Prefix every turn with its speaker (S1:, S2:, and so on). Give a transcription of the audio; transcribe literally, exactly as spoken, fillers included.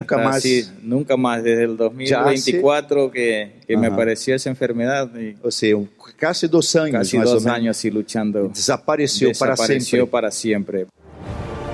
S1: nunca
S2: Está
S1: más.
S2: así, nunca más, desde el dos mil veinticuatro que, que me
S1: Ajá.
S2: apareció esa enfermedad. Y
S1: Ou seja, um, casi dois anos,
S2: casi
S1: mais ou
S2: dos
S1: menos.
S2: años así luchando.
S1: Desapareceu para
S2: Desapareció
S1: sempre.
S2: para siempre.